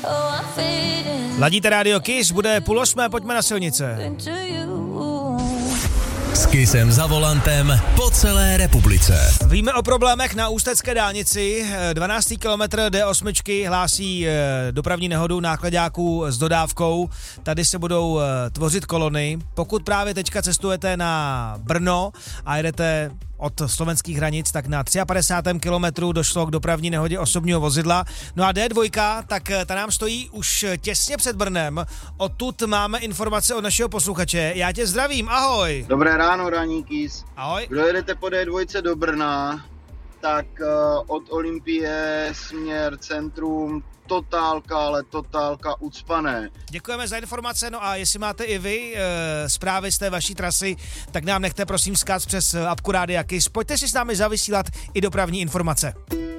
Ladíte Radio Kiss, bude 7:30, pojďme na silnice. S Kissem za volantem po celé republice. Víme o problémech na ústecké dálnici. 12. kilometr D8 hlásí dopravní nehodu nákladáků s dodávkou. Tady se budou tvořit kolony. Pokud právě teďka cestujete na Brno a jedete od slovenských hranic, tak na 53. kilometru došlo k dopravní nehodě osobního vozidla. No a D2, tak ta nám stojí už těsně před Brnem. Odtud máme informace od našeho posluchače. Já tě zdravím, ahoj. Dobré ráno, Raníkis. Ahoj. Kdo jedete po D2 do Brna, tak od Olympie směr centrum totálka ucpané. Děkujeme za informace, no a jestli máte i vy zprávy z té vaší trasy, tak nám nechte prosím vzkaz přes apku Rádia Kiss. Pojďte si s námi zavysílat i dopravní informace.